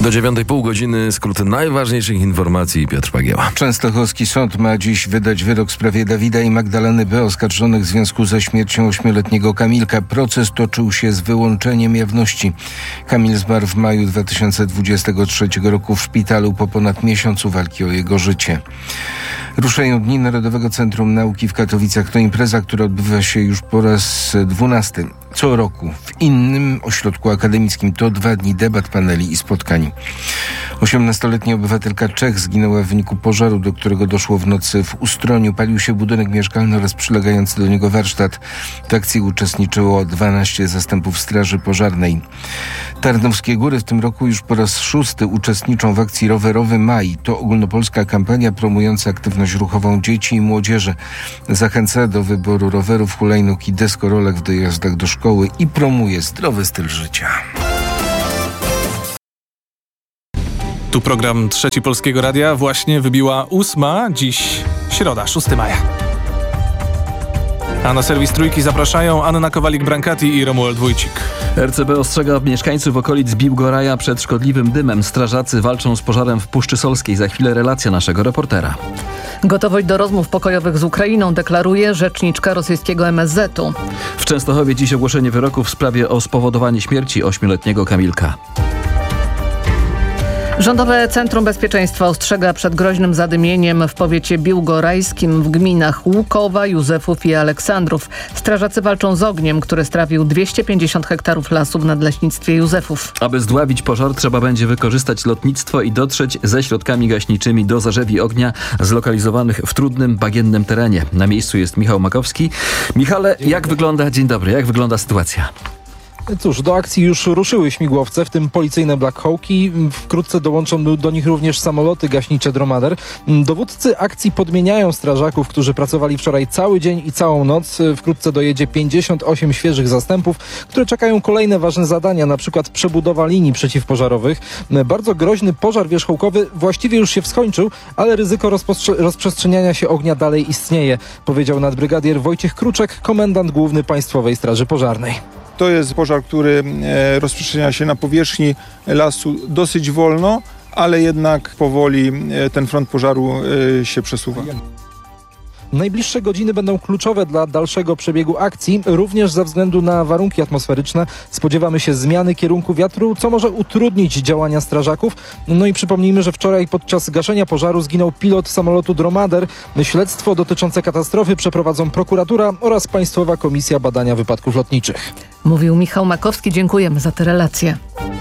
Do 9,5 godziny skrót najważniejszych informacji. Piotr Pagieła. Częstochowski sąd ma dziś wydać wyrok w sprawie Dawida i Magdaleny B. oskarżonych w związku ze śmiercią 8-letniego Kamilka. Proces toczył się z wyłączeniem jawności. Kamil zmarł w maju 2023 roku w szpitalu po ponad miesiącu walki o jego życie. Ruszają Dni Narodowego Centrum Nauki w Katowicach. To impreza, która odbywa się już po raz 12. Co roku w innym ośrodku akademickim. To 2 dni debat, paneli i spotkań. 18-letnia obywatelka Czech zginęła w wyniku pożaru, do którego doszło w nocy w Ustroniu. Palił się budynek mieszkalny oraz przylegający do niego warsztat. W akcji uczestniczyło 12 zastępów straży pożarnej. Tarnowskie Góry w tym roku już po raz 6 uczestniczą w akcji Rowerowy Maj. To ogólnopolska kampania promująca aktywność ruchową dzieci i młodzieży. Zachęca do wyboru rowerów, hulajnóg i deskorolek w dojazdach do szkoły i promuje zdrowy styl życia. Tu program Trzeci Polskiego Radia. Właśnie wybiła 8. Dziś środa, 6 maja. A na serwis Trójki zapraszają Anna Kowalik-Brankati i Romuald Wójcik. RCB ostrzega mieszkańców okolic Biłgoraja przed szkodliwym dymem. Strażacy walczą z pożarem w Puszczy Solskiej. Za chwilę relacja naszego reportera. Gotowość do rozmów pokojowych z Ukrainą deklaruje rzeczniczka rosyjskiego MSZ-u. W Częstochowie dziś ogłoszenie wyroku w sprawie o spowodowanie śmierci 8-letniego Kamilka. Rządowe Centrum Bezpieczeństwa ostrzega przed groźnym zadymieniem w powiecie biłgorajskim w gminach Łukowa, Józefów i Aleksandrów. Strażacy walczą z ogniem, który strawił 250 hektarów lasu w nadleśnictwie Józefów. Aby zdławić pożar, trzeba będzie wykorzystać lotnictwo i dotrzeć ze środkami gaśniczymi do zarzewi ognia zlokalizowanych w trudnym, bagiennym terenie. Na miejscu jest Michał Makowski. Michale, dzień dobry, jak wygląda sytuacja? Cóż, do akcji już ruszyły śmigłowce, w tym policyjne Black Hawki. Wkrótce dołączą do nich również samoloty gaśnicze Dromader. Dowódcy akcji podmieniają strażaków, którzy pracowali wczoraj cały dzień i całą noc. Wkrótce dojedzie 58 świeżych zastępów, które czekają kolejne ważne zadania, na przykład przebudowa linii przeciwpożarowych. Bardzo groźny pożar wierzchołkowy właściwie już się skończył, ale ryzyko rozprzestrzeniania się ognia dalej istnieje, powiedział nadbrygadier Wojciech Kruczek, komendant główny Państwowej Straży Pożarnej. To jest pożar, który rozprzestrzenia się na powierzchni lasu dosyć wolno, ale jednak powoli ten front pożaru się przesuwa. Najbliższe godziny będą kluczowe dla dalszego przebiegu akcji, również ze względu na warunki atmosferyczne. Spodziewamy się zmiany kierunku wiatru, co może utrudnić działania strażaków. No i przypomnijmy, że wczoraj podczas gaszenia pożaru zginął pilot samolotu Dromader. Śledztwo dotyczące katastrofy przeprowadzą prokuratura oraz Państwowa Komisja Badania Wypadków Lotniczych. Mówił Michał Makowski. Dziękujemy za te relacje.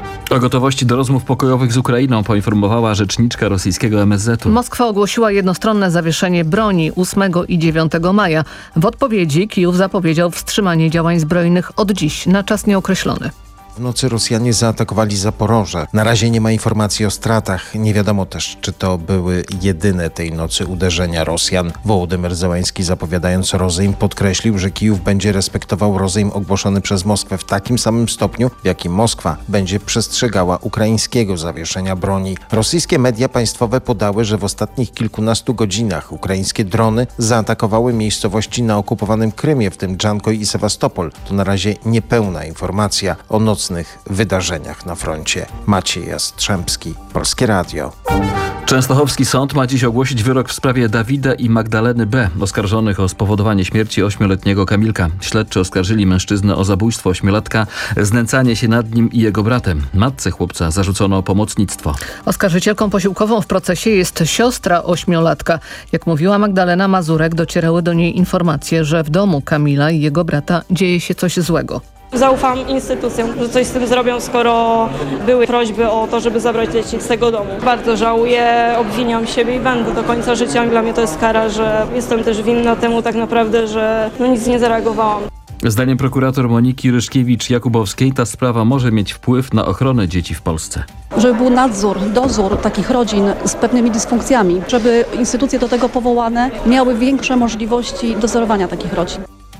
O gotowości do rozmów pokojowych z Ukrainą poinformowała rzeczniczka rosyjskiego MSZ-u. Moskwa ogłosiła jednostronne zawieszenie broni 8 i 9 maja. W odpowiedzi Kijów zapowiedział wstrzymanie działań zbrojnych od dziś na czas nieokreślony. W nocy Rosjanie zaatakowali Zaporoże. Na razie nie ma informacji o stratach. Nie wiadomo też, czy to były jedyne tej nocy uderzenia Rosjan. Wołodymyr Zełański, zapowiadając rozejm, podkreślił, że Kijów będzie respektował rozejm ogłoszony przez Moskwę w takim samym stopniu, w jakim Moskwa będzie przestrzegała ukraińskiego zawieszenia broni. Rosyjskie media państwowe podały, że w ostatnich kilkunastu godzinach ukraińskie drony zaatakowały miejscowości na okupowanym Krymie, w tym Dżankoj i Sewastopol. To na razie niepełna informacja o nocnych wydarzeniach na froncie. Maciej Jastrzębski, Polskie Radio. Częstochowski sąd ma dziś ogłosić wyrok w sprawie Dawida i Magdaleny B., oskarżonych o spowodowanie śmierci 8-letniego Kamilka. Śledczy oskarżyli mężczyznę o zabójstwo 8-latka, znęcanie się nad nim i jego bratem. Matce chłopca zarzucono pomocnictwo. Oskarżycielką posiłkową w procesie jest siostra 8-latka. Jak mówiła Magdalena Mazurek, docierały do niej informacje, że w domu Kamila i jego brata dzieje się coś złego. Zaufam instytucjom, że coś z tym zrobią, skoro były prośby o to, żeby zabrać dzieci z tego domu. Bardzo żałuję, obwiniam siebie i będę do końca życia. Dla mnie to jest kara, że jestem też winna temu tak naprawdę, że nic nie zareagowałam. Zdaniem prokurator Moniki Ryszkiewicz-Jakubowskiej ta sprawa może mieć wpływ na ochronę dzieci w Polsce. Żeby był dozór takich rodzin z pewnymi dysfunkcjami, żeby instytucje do tego powołane miały większe możliwości dozorowania takich rodzin.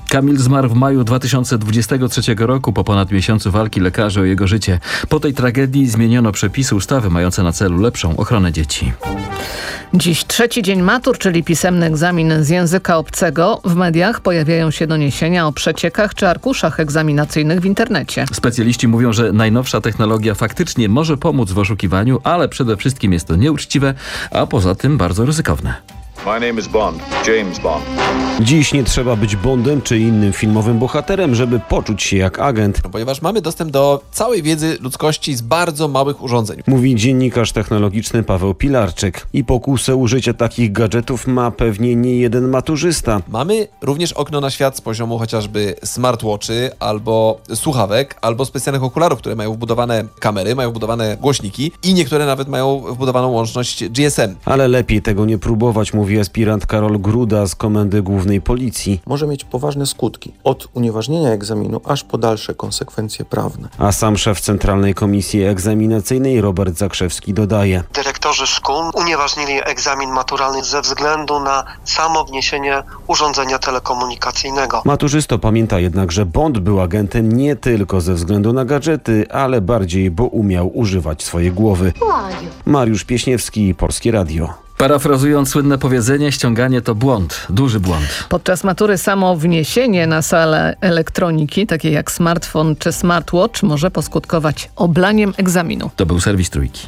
Kamil zmarł w maju 2023 roku. Po ponad miesiącu walki lekarzy o jego życie. Po tej tragedii zmieniono przepisy ustawy mające na celu lepszą ochronę dzieci. Dziś trzeci dzień matur, czyli pisemny egzamin z języka obcego. W mediach pojawiają się doniesienia o przeciekach czy arkuszach egzaminacyjnych w internecie. Specjaliści mówią, że najnowsza technologia faktycznie może pomóc w oszukiwaniu, ale przede wszystkim jest to nieuczciwe, a poza tym bardzo ryzykowne. My name is Bond, James Bond. Dziś nie trzeba być Bondem czy innym filmowym bohaterem, żeby poczuć się jak agent. Ponieważ mamy dostęp do całej wiedzy ludzkości z bardzo małych urządzeń. Mówi dziennikarz technologiczny Paweł Pilarczyk. I pokusę użycia takich gadżetów ma pewnie nie jeden maturzysta. Mamy również okno na świat z poziomu chociażby smartwatchy, albo słuchawek, albo specjalnych okularów, które mają wbudowane kamery, mają wbudowane głośniki i niektóre nawet mają wbudowaną łączność GSM. Ale lepiej tego nie próbować, mówi aspirant Karol Gruda z Komendy Głównej Policji. Może mieć poważne skutki, od unieważnienia egzaminu aż po dalsze konsekwencje prawne. A sam szef Centralnej Komisji Egzaminacyjnej Robert Zakrzewski dodaje. Dyrektorzy szkół unieważnili egzamin maturalny ze względu na samo wniesienie urządzenia telekomunikacyjnego. Maturzysto pamięta jednak, że Bond był agentem nie tylko ze względu na gadżety, ale bardziej, bo umiał używać swojej głowy. Mariusz Pieśniewski, Polskie Radio. Parafrazując słynne powiedzenie, ściąganie to błąd, duży błąd. Podczas matury samo wniesienie na salę elektroniki, takie jak smartfon czy smartwatch, może poskutkować oblaniem egzaminu. To był serwis Trójki.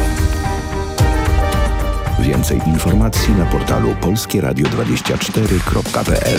Więcej informacji na portalu polskieradio24.pl.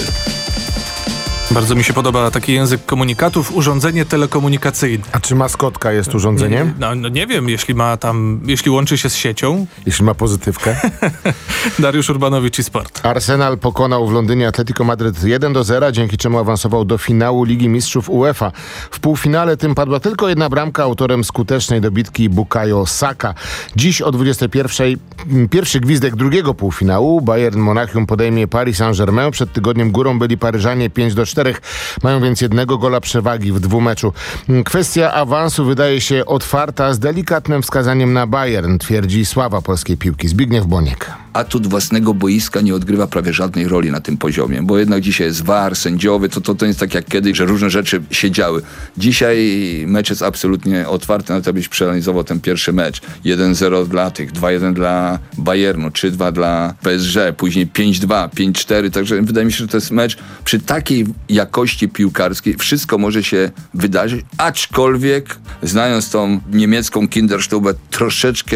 Bardzo mi się podoba taki język komunikatów, urządzenie telekomunikacyjne. A czy maskotka jest urządzeniem? No nie wiem, jeśli łączy się z siecią. Jeśli ma pozytywkę. Dariusz Urbanowicz i Sport. Arsenal pokonał w Londynie Atletico Madryt 1-0, dzięki czemu awansował do finału Ligi Mistrzów UEFA. W półfinale tym padła tylko jedna bramka, autorem skutecznej dobitki Bukayo Saka. Dziś o 21:00 pierwszy gwizdek drugiego półfinału. Bayern Monachium podejmie Paris Saint-Germain. Przed tygodniem górą byli Paryżanie 5-4. Mają więc jednego gola przewagi w dwumeczu. Kwestia awansu wydaje się otwarta z delikatnym wskazaniem na Bayern, twierdzi sława polskiej piłki Zbigniew Boniek. Atut własnego boiska nie odgrywa prawie żadnej roli na tym poziomie, bo jednak dzisiaj jest VAR, sędziowy, to jest tak jak kiedyś, że różne rzeczy się działy. Dzisiaj mecz jest absolutnie otwarty, nawet abyś przeanalizował ten pierwszy mecz. 1-0 dla tych, 2-1 dla Bayernu, 3-2 dla PSG, później 5-2, 5-4, także wydaje mi się, że to jest mecz przy takiej jakości piłkarskiej, wszystko może się wydarzyć, aczkolwiek znając tą niemiecką Kinderstube, troszeczkę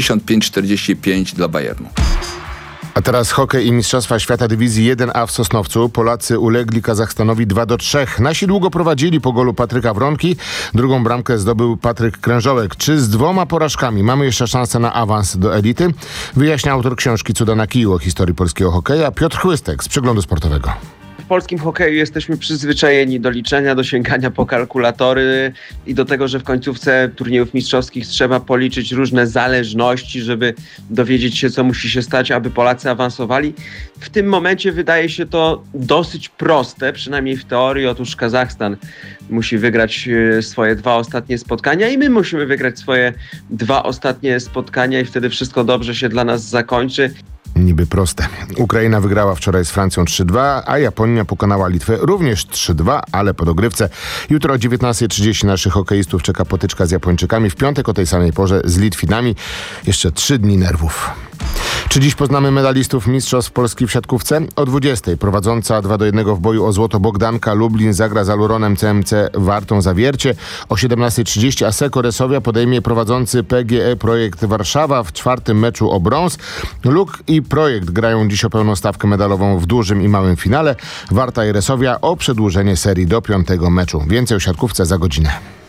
55-45 dla Bayernu. A teraz hokej i Mistrzostwa Świata Dywizji 1A w Sosnowcu. Polacy ulegli Kazachstanowi 2-3. Nasi długo prowadzili po golu Patryka Wronki. Drugą bramkę zdobył Patryk Krężołek. Czy z 2 porażkami mamy jeszcze szansę na awans do elity? Wyjaśnia autor książki Cuda na kiju o historii polskiego hokeja Piotr Chłystek z Przeglądu Sportowego. W polskim hokeju jesteśmy przyzwyczajeni do liczenia, do sięgania po kalkulatory i do tego, że w końcówce turniejów mistrzowskich trzeba policzyć różne zależności, żeby dowiedzieć się, co musi się stać, aby Polacy awansowali. W tym momencie wydaje się to dosyć proste, przynajmniej w teorii. Otóż Kazachstan musi wygrać swoje 2 ostatnie spotkania i my musimy wygrać swoje 2 ostatnie spotkania i wtedy wszystko dobrze się dla nas zakończy. Niby proste. Ukraina wygrała wczoraj z Francją 3-2, a Japonia pokonała Litwę również 3-2, ale po dogrywce. Jutro o 19:30 naszych hokeistów czeka potyczka z Japończykami. W piątek o tej samej porze z Litwinami. Jeszcze 3 dni nerwów. Czy dziś poznamy medalistów Mistrzostw Polski w siatkówce? O 20:00 prowadząca 2-1 w boju o złoto Bogdanka Lublin zagra z Aluronem CMC Wartą Zawiercie. O 17:30 Asseco Resowia podejmie prowadzący PGE Projekt Warszawa w 4. meczu o brąz. Luk i Projekt grają dziś o pełną stawkę medalową w dużym i małym finale. Warta i Resowia o przedłużenie serii do 5. meczu. Więcej o siatkówce za godzinę.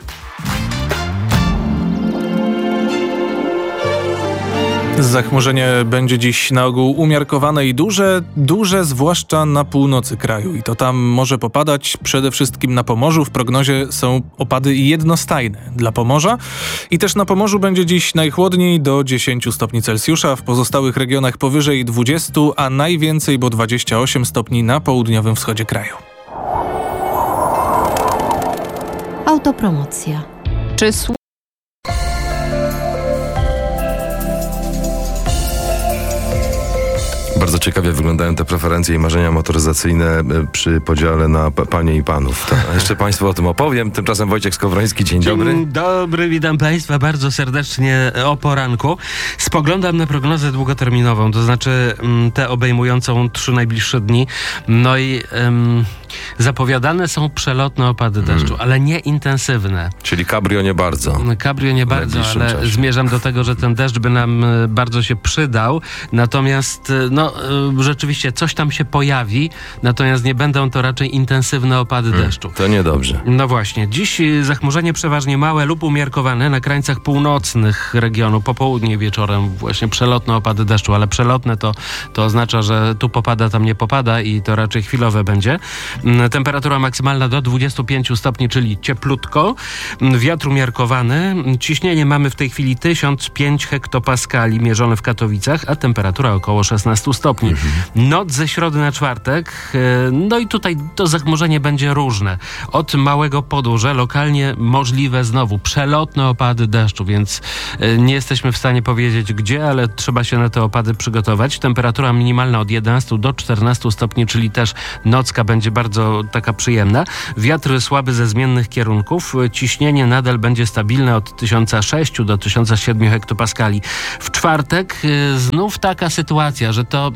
Zachmurzenie będzie dziś na ogół umiarkowane i duże, zwłaszcza na północy kraju. I to tam może popadać przede wszystkim na Pomorzu. W prognozie są opady jednostajne dla Pomorza. I też na Pomorzu będzie dziś najchłodniej do 10 stopni Celsjusza. W pozostałych regionach powyżej 20, a najwięcej, bo 28 stopni na południowym wschodzie kraju. Autopromocja. Czy Bardzo Ciekawie wyglądają te preferencje i marzenia motoryzacyjne przy podziale na panie i panów. A jeszcze Państwu o tym opowiem. Tymczasem Wojciech Skowroński, dzień dobry. Dzień dobry, witam Państwa bardzo serdecznie o poranku. Spoglądam na prognozę długoterminową, to znaczy tę obejmującą 3 najbliższe dni. No i zapowiadane są przelotne opady deszczu, ale nie intensywne. Czyli cabrio nie bardzo. Cabrio nie bardzo, ale czasie zmierzam do tego, że ten deszcz by nam bardzo się przydał. Natomiast rzeczywiście coś tam się pojawi, natomiast nie będą to raczej intensywne opady deszczu. To niedobrze. No właśnie. Dziś zachmurzenie przeważnie małe lub umiarkowane na krańcach północnych regionu. Po południu i wieczorem właśnie przelotne opady deszczu, ale przelotne to oznacza, że tu popada, tam nie popada i to raczej chwilowe będzie. Temperatura maksymalna do 25 stopni, czyli cieplutko. Wiatr umiarkowany. Ciśnienie mamy w tej chwili 1005 hektopaskali mierzone w Katowicach, a temperatura około 16 stopni. Noc ze środy na czwartek. No i tutaj to zachmurzenie będzie różne. Od małego podłuża lokalnie możliwe znowu przelotne opady deszczu, więc nie jesteśmy w stanie powiedzieć gdzie, ale trzeba się na te opady przygotować. Temperatura minimalna od 11 do 14 stopni, czyli też nocka będzie bardzo taka przyjemna. Wiatr słaby ze zmiennych kierunków. Ciśnienie nadal będzie stabilne od 1006 do 1007 hektopaskali. W czwartek znów taka sytuacja, że to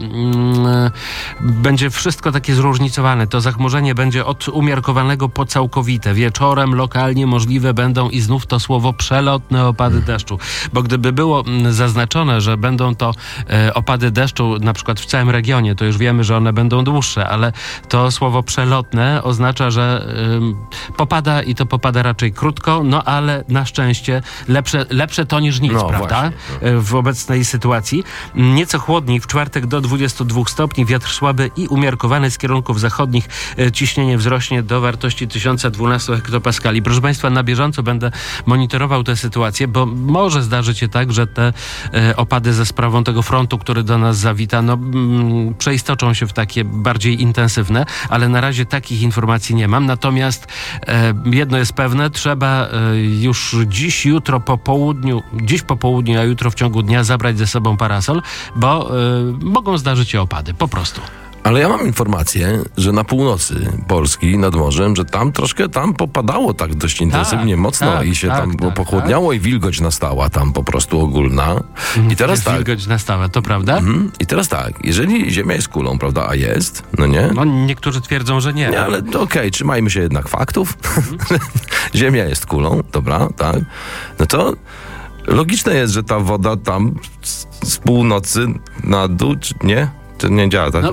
będzie wszystko takie zróżnicowane. To zachmurzenie będzie od umiarkowanego po całkowite. Wieczorem lokalnie możliwe będą i znów to słowo przelotne opady deszczu. Bo gdyby było zaznaczone, że będą to opady deszczu na przykład w całym regionie, to już wiemy, że one będą dłuższe, ale to słowo przelotne oznacza, że popada i to popada raczej krótko, no ale na szczęście lepsze to niż nic, prawda? Właśnie. W obecnej sytuacji. Nieco chłodniej w czwartek do 22 stopni, wiatr słaby i umiarkowany z kierunków zachodnich. Ciśnienie wzrośnie do wartości 1012 hektopaskali. Proszę Państwa, na bieżąco będę monitorował tę sytuację, bo może zdarzyć się tak, że te opady ze sprawą tego frontu, który do nas zawita, przeistoczą się w takie bardziej intensywne, ale na razie takich informacji nie mam. Natomiast jedno jest pewne, trzeba już dziś po południu, a jutro w ciągu dnia zabrać ze sobą parasol, bo mogą zdarzyć się opady, po prostu. Ale ja mam informację, że na północy Polski, nad morzem, że tam troszkę popadało tak dość intensywnie, mocno i się tam pochłodniało i wilgoć nastała tam po prostu ogólna. I teraz tak. Wilgoć nastała, to prawda? I teraz tak, jeżeli Ziemia jest kulą, prawda, a jest, no nie? No niektórzy twierdzą, że nie. Nie, ale okej, trzymajmy się jednak faktów. Ziemia jest kulą, dobra, tak. No to logiczne jest, że ta woda tam z północy na dół, czy nie? To nie działa, tak?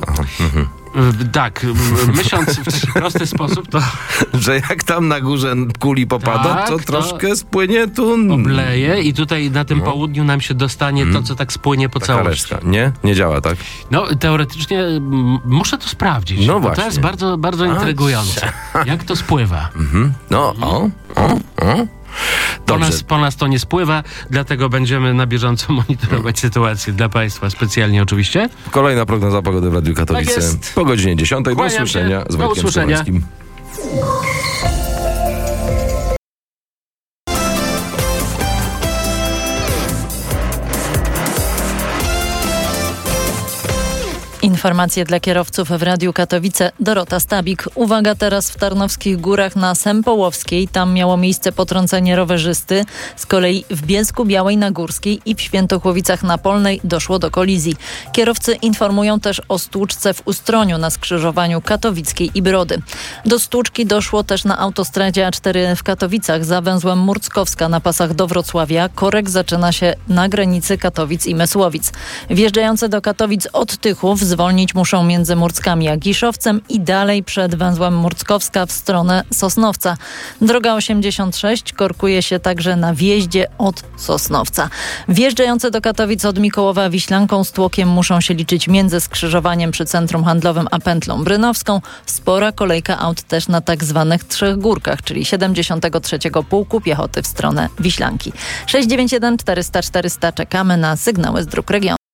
Tak, myśląc w taki prosty sposób, to... Że jak tam na górze kuli popada, to troszkę spłynie tu... Obleje i tutaj na tym południu nam się dostanie to, co tak spłynie po całości. Resztka. Nie działa, tak? No, teoretycznie muszę to sprawdzić. No właśnie. To jest bardzo, bardzo intrygujące. Jak to spływa? Po nas to nie spływa, dlatego będziemy na bieżąco monitorować sytuację dla Państwa, specjalnie oczywiście. Kolejna prognoza pogody w Radiu Katowice po godzinie 10. Do usłyszenia z Wojtkiem Skowrońskim. Informacje dla kierowców w Radiu Katowice. Dorota Stabik. Uwaga teraz w Tarnowskich Górach na Sępołowskiej. Tam miało miejsce potrącenie rowerzysty. Z kolei w Bielsku-Białej na Górskiej i w Świętochłowicach na Polnej doszło do kolizji. Kierowcy informują też o stłuczce w Ustroniu na skrzyżowaniu Katowickiej i Brody. Do stłuczki doszło też na autostradzie A4 w Katowicach za węzłem Murckowska na pasach do Wrocławia. Korek zaczyna się na granicy Katowic i Mysłowic. Wjeżdżające do Katowic od Tychów zwolnić muszą między Murckami a Giszowcem i dalej przed węzłem Murckowska w stronę Sosnowca. Droga 86 korkuje się także na wjeździe od Sosnowca. Wjeżdżające do Katowic od Mikołowa Wiślanką z tłokiem muszą się liczyć między skrzyżowaniem przy Centrum Handlowym a Pętlą Brynowską. Spora kolejka aut też na tak zwanych Trzech Górkach, czyli 73. Pułku Piechoty w stronę Wiślanki. 691 400 400 czekamy na sygnały z dróg regionu.